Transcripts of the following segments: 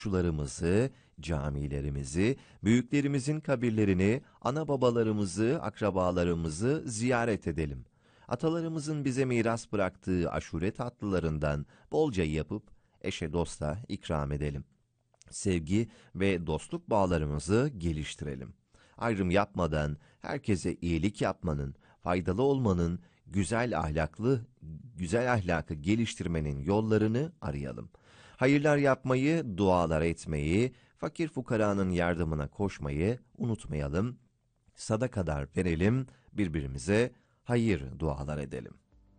komşularımızı, camilerimizi, büyüklerimizin kabirlerini, ana babalarımızı, akrabalarımızı ziyaret edelim. Atalarımızın bize miras bıraktığı aşure tatlılarından bolca yapıp eşe dosta ikram edelim. Sevgi ve dostluk bağlarımızı geliştirelim. Ayrım yapmadan herkese iyilik yapmanın, faydalı olmanın, güzel ahlakı geliştirmenin yollarını arayalım. Hayırlar yapmayı, dualar etmeyi, fakir fukaranın yardımına koşmayı unutmayalım. Sadakadar verelim, birbirimize hayır dualar edelim.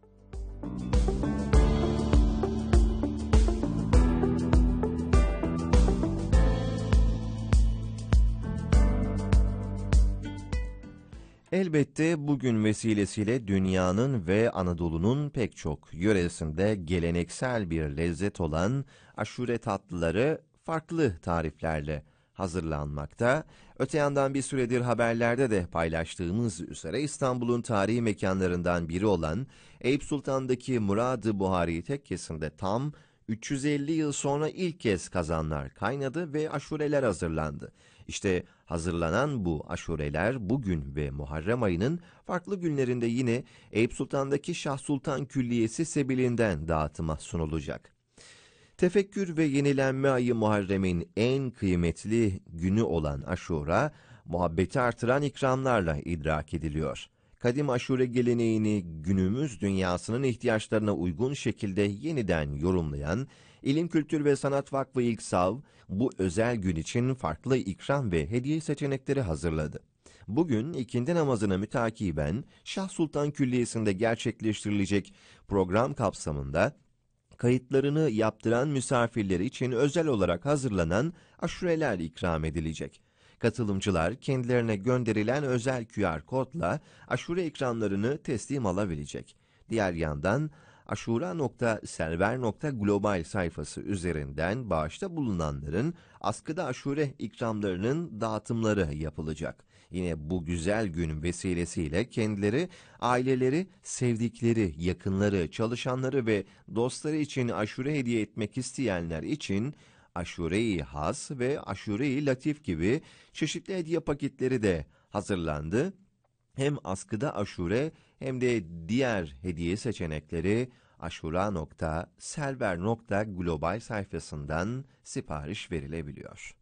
Elbette bugün vesilesiyle dünyanın ve Anadolu'nun pek çok yöresinde geleneksel bir lezzet olan aşure tatlıları farklı tariflerle hazırlanmakta. Öte yandan bir süredir haberlerde de paylaştığımız üzere İstanbul'un tarihi mekanlarından biri olan Eyüp Sultan'daki Murad-ı Buhari Tekkesi'nde tam 350 yıl sonra ilk kez kazanlar kaynadı ve aşureler hazırlandı. İşte hazırlanan bu aşureler bugün ve Muharrem ayının farklı günlerinde yine Eyüp Sultan'daki Şah Sultan Külliyesi sebilinden dağıtıma sunulacak. Tefekkür ve yenilenme ayı Muharrem'in en kıymetli günü olan Aşura, muhabbeti artıran ikramlarla idrak ediliyor. Kadim aşure geleneğini günümüz dünyasının ihtiyaçlarına uygun şekilde yeniden yorumlayan İlim Kültür ve Sanat Vakfı İlksav, bu özel gün için farklı ikram ve hediye seçenekleri hazırladı. Bugün ikindi namazına mütakiben Şah Sultan Külliyesi'nde gerçekleştirilecek program kapsamında kayıtlarını yaptıran misafirler için özel olarak hazırlanan aşureler ikram edilecek. Katılımcılar kendilerine gönderilen özel QR kodla aşure ikramlarını teslim alabilecek. Diğer yandan aşura.server.global sayfası üzerinden bağışta bulunanların askıda aşure ikramlarının dağıtımları yapılacak. Yine bu güzel gün vesilesiyle kendileri, aileleri, sevdikleri, yakınları, çalışanları ve dostları için aşure hediye etmek isteyenler için aşure-i has ve aşure-i latif gibi çeşitli hediye paketleri de hazırlandı. Hem askıda aşure hem de diğer hediye seçenekleri aşura.server.global sayfasından sipariş verilebiliyor.